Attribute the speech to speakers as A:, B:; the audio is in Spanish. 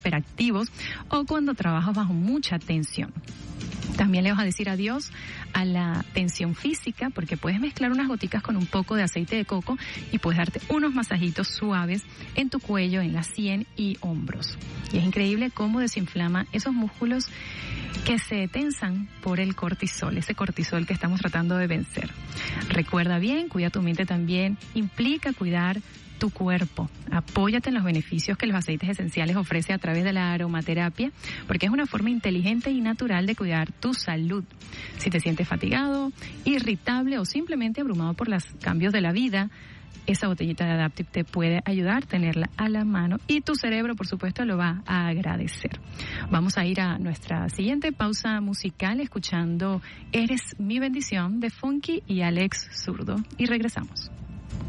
A: hiperactivos o cuando trabajas bajo mucha tensión. También le vas a decir adiós a la tensión física, porque puedes mezclar unas goticas con un poco de aceite de coco y puedes darte unos masajitos suaves en tu cuello, en la sien y hombros. Y es increíble cómo desinflama esos músculos que se tensan por el cortisol, ese cortisol que estamos tratando de vencer. Recuerda bien, cuida tu mente también, implica cuidar tu cuerpo. Apóyate en los beneficios que los aceites esenciales ofrece a través de la aromaterapia, porque es una forma inteligente y natural de cuidar tu salud. Si te sientes fatigado, irritable o simplemente abrumado por los cambios de la vida, esa botellita de Adaptive te puede ayudar a tenerla a la mano y tu cerebro, por supuesto, lo va a agradecer. Vamos a ir a nuestra siguiente pausa musical escuchando Eres mi bendición de Funky y Alex Zurdo y regresamos.